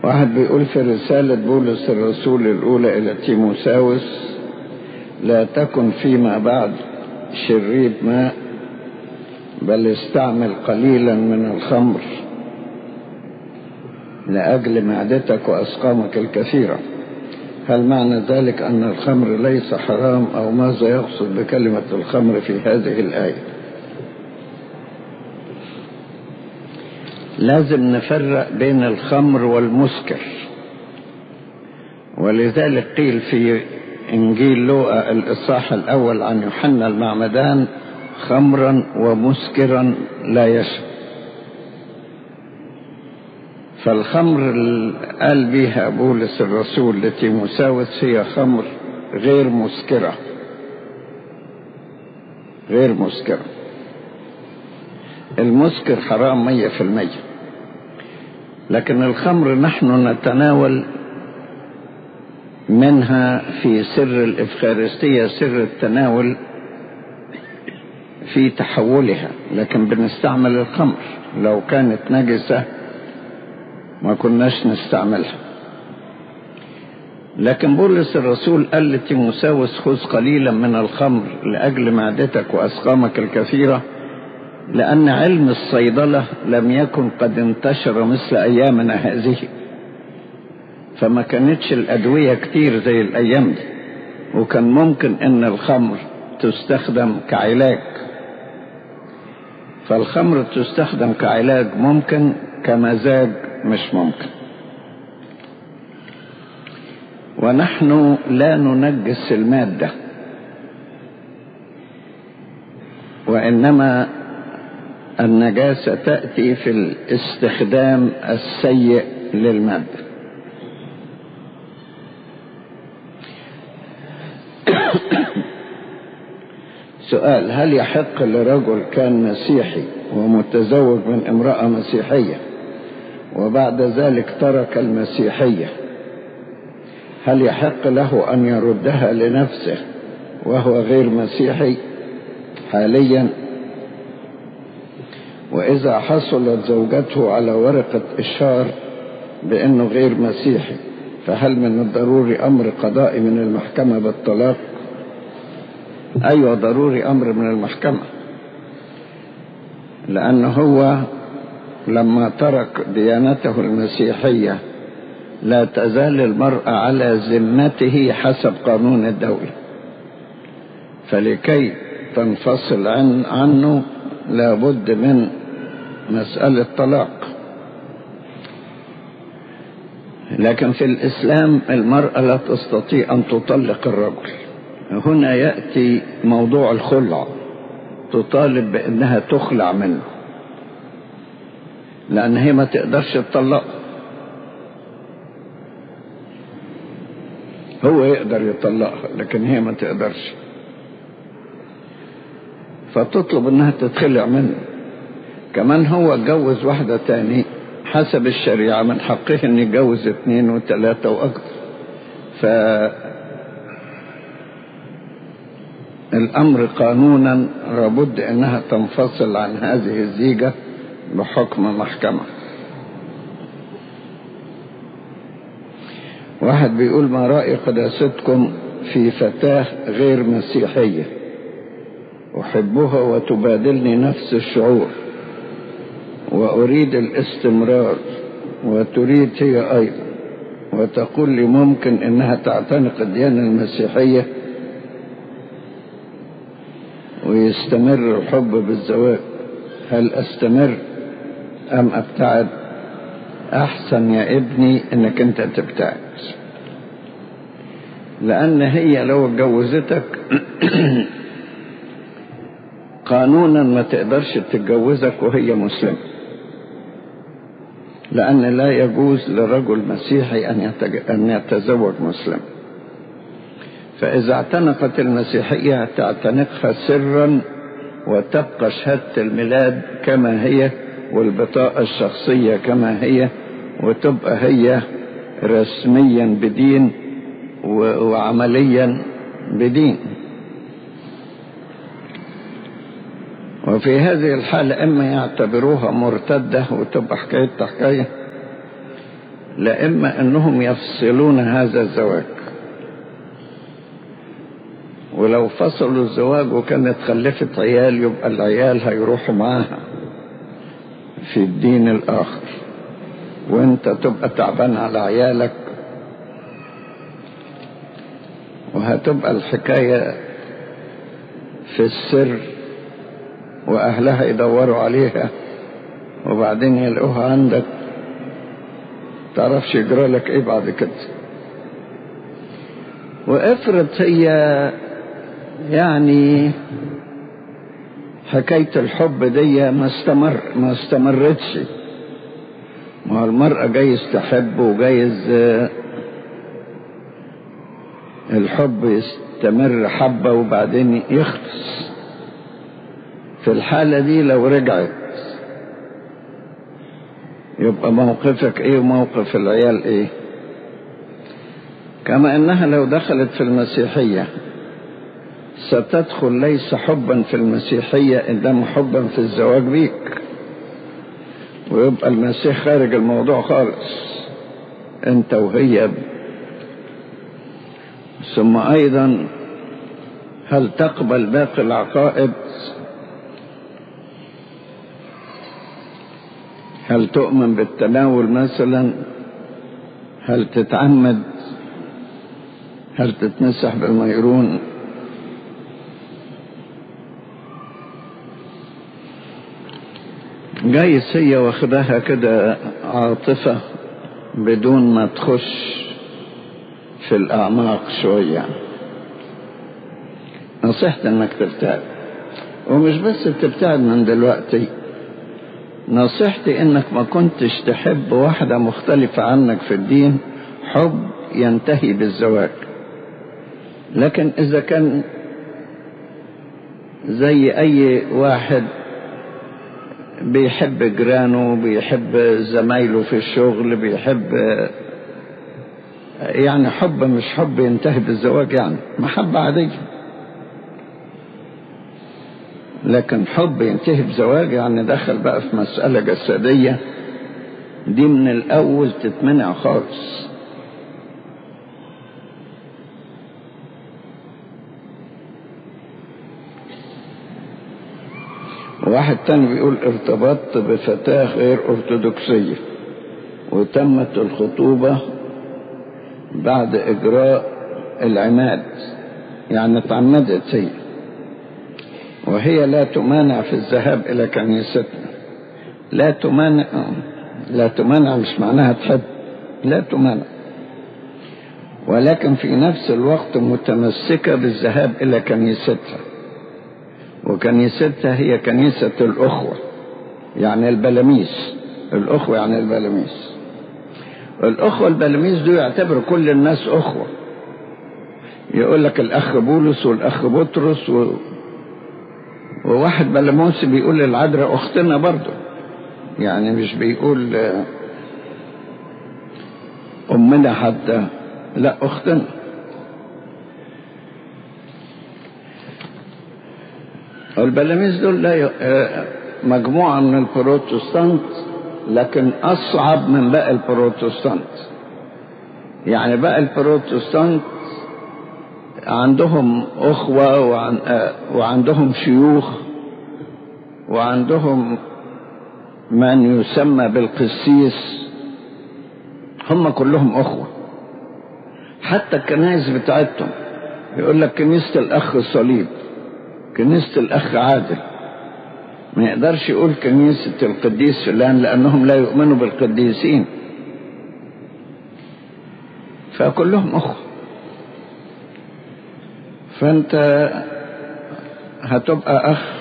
واحد بيقول في رسالة بولس الرسول الأولى إلى تيموساوس: لا تكن فيما بعد شريب ماء، بل استعمل قليلا من الخمر لأجل معدتك وأسقامك الكثيرة. هل معنى ذلك أن الخمر ليس حرام، أو ماذا يقصد بكلمة الخمر في هذه الآية؟ لازم نفرق بين الخمر والمسكر، ولذلك قيل في إنجيل لوقا الإصحاح الأول عن يوحنا المعمدان: خمرا ومسكرا لا يشرب. فالخمر اللي قال بها بولس الرسول لتيموساوس هي خمر غير مسكرة، غير مسكرة. المسكر حرام 100%، لكن الخمر نحن نتناول منها في سر الإفخارستية، سر التناول في تحولها، لكن بنستعمل الخمر. لو كانت نجسة ما كناش نستعملها. لكن بولس الرسول قال لتيموساوس: خذ قليلا من الخمر لأجل معدتك وأسقامك الكثيرة، لأن علم الصيدلة لم يكن قد انتشر مثل أيامنا هذه، فما كانتش الأدوية كتير زي الأيام دي، وكان ممكن أن الخمر تستخدم كعلاج. فالخمر تستخدم كعلاج ممكن، كمزاج مش ممكن. ونحن لا ننجس المادة، وإنما النجاسة تأتي في الاستخدام السيء للمادة. سؤال: هل يحق لرجل كان مسيحي ومتزوج من امرأة مسيحية وبعد ذلك ترك المسيحية، هل يحق له أن يردها لنفسه وهو غير مسيحي حاليا؟ وإذا حصلت زوجته على ورقة إشهار بأنه غير مسيحي، فهل من الضروري أمر قضائي من المحكمة بالطلاق؟ أيوة، ضروري أمر من المحكمة، لأنه هو لما ترك ديانته المسيحية لا تزال المرأة على ذمته حسب قانون الدولة، فلكي تنفصل عنه لابد من مسألة طلاق. لكن في الإسلام المرأة لا تستطيع أن تطلق الرجل. هنا يأتي موضوع الخلع، تطالب بأنها تخلع منه، لأن هي ما تقدرش تطلق. هو يقدر يطلقها لكن هي ما تقدرش، فتطلب أنها تتخلع منه. كمان هو اتجوز واحدة تاني حسب الشريعة، من حقه أن يتجوز 2 و3 وأكثر. الأمر قانونا لابد أنها تنفصل عن هذه الزيجة بحكم محكمة. واحد بيقول: ما رأي قداستكم في فتاة غير مسيحية أحبها وتبادلني نفس الشعور وأريد الاستمرار، وتريد هي أيضا، وتقول لي ممكن أنها تعتنق الديانة المسيحية ويستمر الحب بالزواج، هل أستمر أم أبتعد؟ أحسن يا ابني أنك أنت تبتعد، لأن هي لو اتجوزتك قانونا ما تقدرش تتجوزك وهي مسلمة، لأن لا يجوز لرجل مسيحي أن يتزوج مسلم. فإذا اعتنقت المسيحية تعتنقها سرا، وتبقى شهادة الميلاد كما هي والبطاقة الشخصية كما هي، وتبقى هي رسميا بدين وعمليا بدين. وفي هذه الحالة إما يعتبروها مرتدة وتبقى حكاية لا إما أنهم يفصلون هذا الزواج، ولو فصلوا الزواج وكانت خلفت عيال يبقى العيال هيروحوا معاها في الدين الآخر، وانت تبقى تعبان على عيالك، وهتبقى الحكاية في السر وأهلها يدوروا عليها وبعدين يلاقوها عندك، تعرفش يجرى لك ايه بعد كده. وافرض هي يعني حكاية الحب دي ما استمرتش، ما المرأة جايز تحب وجايز الحب يستمر حبة وبعدين يخلص. في الحالة دي لو رجعت يبقى موقفك ايه وموقف العيال ايه؟ كما انها لو دخلت في المسيحية ستدخل ليس حبا في المسيحية انما حبا في الزواج بيك، ويبقى المسيح خارج الموضوع خالص، انت وهي. ثم ايضا هل تقبل باقي العقائد؟ هل تؤمن بالتناول مثلا؟ هل تتعمد؟ هل تتمسح بالميرون؟ جايز هي واخدها كده عاطفة بدون ما تخش في الأعماق شوية. نصيحتي انك تبتعد، ومش بس تبتعد من دلوقتي، نصيحتي انك ما كنتش تحب واحدة مختلفة عنك في الدين حب ينتهي بالزواج. لكن اذا كان زي اي واحد بيحب جيرانه، بيحب زمايله في الشغل، بيحب يعني حب مش حب ينتهي بالزواج، يعني محبة عادية. لكن حب ينتهي بزواج يعني دخل بقى في مسألة جسدية، دي من الأول تتمنع خالص. واحد تاني بيقول ارتبطت بفتاة غير أرثوذكسية وتمت الخطوبة بعد إجراء العماد، يعني اتعمدت هي، وهي لا تمانع في الذهاب إلى كنيستنا. لا تمانع مش معناها تحب، لا تمانع، ولكن في نفس الوقت متمسكة بالذهاب إلى كنيستها، وكنيستها هي كنيسة الأخوة يعني البلاميس. الأخوة يعني البلاميس. الأخوة البلاميس دول يعتبر كل الناس أخوة، يقول لك الأخ بولس والأخ بطرس وواحد بلاموسي بيقول للعذراء أختنا برضو، يعني مش بيقول أمنا حتى، لا أختنا. البلاميس دول لا مجموعة من البروتستانت، لكن أصعب من باقي البروتستانت. يعني باقي البروتستانت عندهم أخوة وعندهم شيوخ وعندهم من يسمى بالقسيس، هم كلهم أخوة. حتى الكنائس بتاعتهم يقول لك كنيسة الأخ الصليب، كنيسة الأخ عادل، ما يقدرش يقول كنيسة القديس فلان لأنهم لا يؤمنوا بالقديسين، فكلهم أخوة. فأنت هتبقى أخ